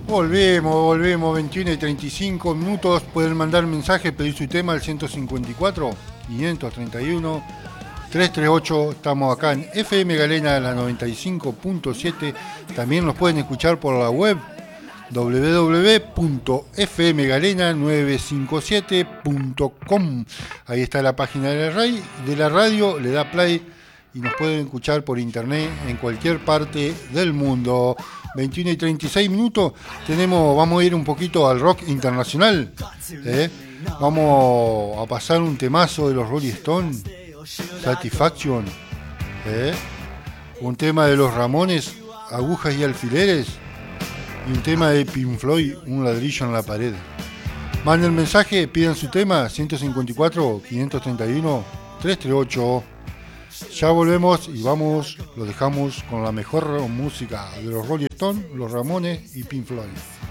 Volvemos, 21 y 35 minutos. Pueden mandar mensaje, pedir su tema al 154 531 338. Estamos acá en FM Galena, la 95.7. También nos pueden escuchar por la web www.fmgalena957.com. Ahí está la página de la radio, le da play y nos pueden escuchar por internet en cualquier parte del mundo. 21 y 36 minutos. Vamos a ir un poquito al rock internacional. Vamos a pasar un temazo de los Rolling Stones, Satisfaction. Un tema de los Ramones, Agujas y Alfileres. Y un tema de Pink Floyd, Un ladrillo en la pared. Manden mensaje, pidan su tema, 154 531 338. Ya volvemos y lo dejamos con la mejor música de los Rolling Stones, los Ramones y Pink Floyd.